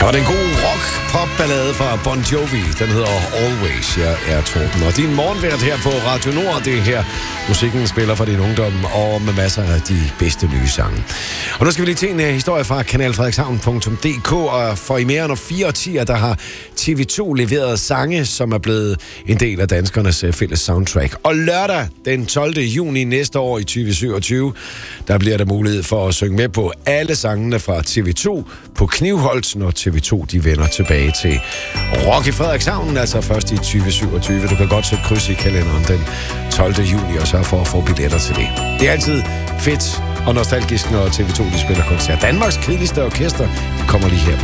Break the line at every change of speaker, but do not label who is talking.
Og den gode rock-pop-ballade fra Bon Jovi, den hedder Always. Jeg er Torben, og din morgenvært her på Radio Nord, det er her musikken spiller for din ungdom, og med masser af de bedste nye sange. Og nu skal vi lige til en historie fra kanalfrederikshavn.dk, og for i mere end 4 årtier, der har TV2 leveret sange, som er blevet en del af danskernes fælles soundtrack. Og lørdag den 12. juni næste år i 2027, der bliver der mulighed for at synge med på alle sangene fra TV2 på Knivholz, når TV2 de vender tilbage til Rock i Frederikshavn, altså først i 2027. Du kan godt sætte kryds i kalenderen den 12. juni og sørge for at få billetter til det. Det er altid fedt og nostalgisk, når TV2 de spiller koncert. Danmarks kedeligste orkester, det kommer lige her.